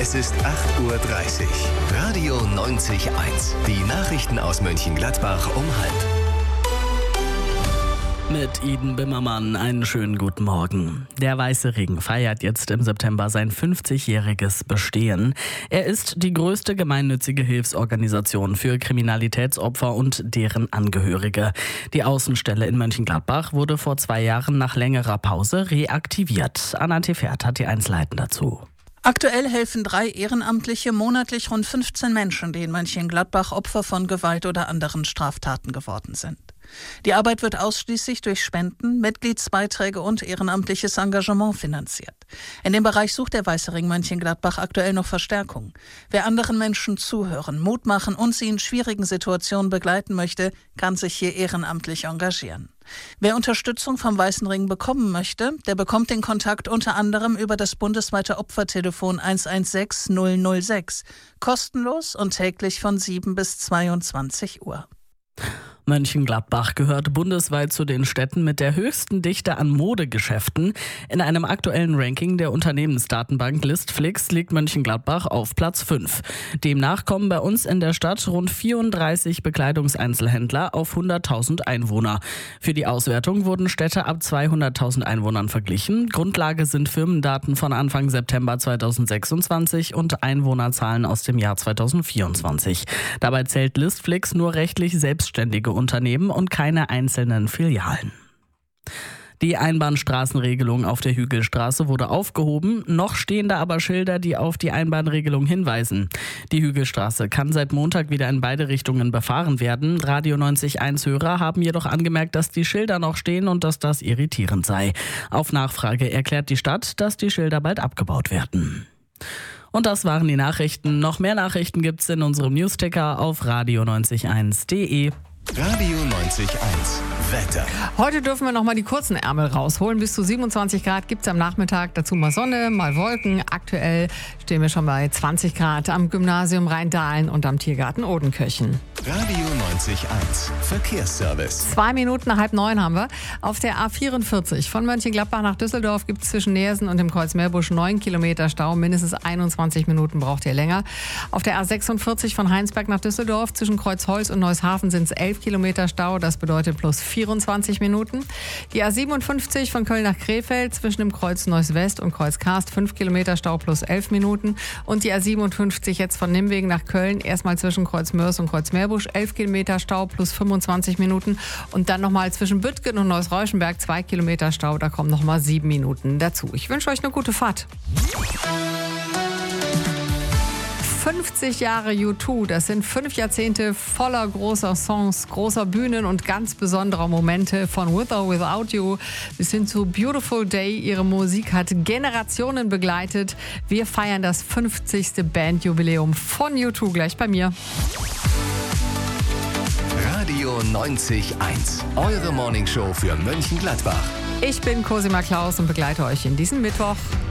Es ist 8:30 Uhr. Radio 90.1. Die Nachrichten aus Mönchengladbach um 12:30. Mit Iden Bimmermann einen schönen guten Morgen. Der Weiße Ring feiert jetzt im September sein 50-jähriges Bestehen. Er ist die größte gemeinnützige Hilfsorganisation für Kriminalitätsopfer und deren Angehörige. Die Außenstelle in Mönchengladbach wurde vor 2 Jahren nach längerer Pause reaktiviert. Anna Tefert hat die Einzelheiten dazu. Aktuell helfen 3 Ehrenamtliche monatlich rund 15 Menschen, die in Mönchengladbach Opfer von Gewalt oder anderen Straftaten geworden sind. Die Arbeit wird ausschließlich durch Spenden, Mitgliedsbeiträge und ehrenamtliches Engagement finanziert. In dem Bereich sucht der Weiße Ring Mönchengladbach aktuell noch Verstärkung. Wer anderen Menschen zuhören, Mut machen und sie in schwierigen Situationen begleiten möchte, kann sich hier ehrenamtlich engagieren. Wer Unterstützung vom Weißen Ring bekommen möchte, der bekommt den Kontakt unter anderem über das bundesweite Opfertelefon 116 006, kostenlos und täglich von 7 bis 22 Uhr. Mönchengladbach gehört bundesweit zu den Städten mit der höchsten Dichte an Modegeschäften. In einem aktuellen Ranking der Unternehmensdatenbank Listflix liegt Mönchengladbach auf Platz 5. Demnach kommen bei uns in der Stadt rund 34 Bekleidungseinzelhändler auf 100.000 Einwohner. Für die Auswertung wurden Städte ab 200.000 Einwohnern verglichen. Grundlage sind Firmendaten von Anfang September 2026 und Einwohnerzahlen aus dem Jahr 2024. Dabei zählt Listflix nur rechtlich selbstständige Unternehmen und keine einzelnen Filialen. Die Einbahnstraßenregelung auf der Hügelstraße wurde aufgehoben, noch stehen da aber Schilder, die auf die Einbahnregelung hinweisen. Die Hügelstraße kann seit Montag wieder in beide Richtungen befahren werden. Radio 90.1-Hörer haben jedoch angemerkt, dass die Schilder noch stehen und dass das irritierend sei. Auf Nachfrage erklärt die Stadt, dass die Schilder bald abgebaut werden. Und das waren die Nachrichten. Noch mehr Nachrichten gibt's in unserem Newsticker auf radio901.de. Radio 90.1. Wetter. Heute dürfen wir noch mal die kurzen Ärmel rausholen. Bis zu 27 Grad gibt es am Nachmittag. Dazu mal Sonne, mal Wolken. Aktuell stehen wir schon bei 20 Grad am Gymnasium Rheindahlen und am Tiergarten Odenkirchen. Radio 90.1. Verkehrsservice. 2 Minuten nach 8:30 haben wir. Auf der A44 von Mönchengladbach nach Düsseldorf gibt es zwischen Neersen und dem Kreuz Meerbusch 9 Kilometer Stau. Mindestens 21 Minuten braucht ihr länger. Auf der A46 von Heinsberg nach Düsseldorf zwischen Kreuzholz und Neushafen sind es 11 Kilometer Stau. Das bedeutet plus 24 Minuten. Die A57 von Köln nach Krefeld zwischen dem Kreuz Neuss West und Kreuz Karst 5 Kilometer Stau plus 11 Minuten. Und die A57 jetzt von Nimwegen nach Köln erstmal zwischen Kreuz Mörs und Kreuz Meerbusch 11 Kilometer Stau plus 25 Minuten. Und dann nochmal zwischen Büttgen und Neuss-Reuschenberg 2 Kilometer Stau. Da kommen nochmal 7 Minuten dazu. Ich wünsche euch eine gute Fahrt. 50 Jahre U2, das sind 5 Jahrzehnte voller großer Songs, großer Bühnen und ganz besonderer Momente, von With or Without You bis hin zu Beautiful Day. Ihre Musik hat Generationen begleitet. Wir feiern das 50. Bandjubiläum von U2 gleich bei mir. Radio 90.1. Eure Morningshow für Mönchengladbach. Ich bin Cosima Klaus und begleite euch in diesem Mittwoch.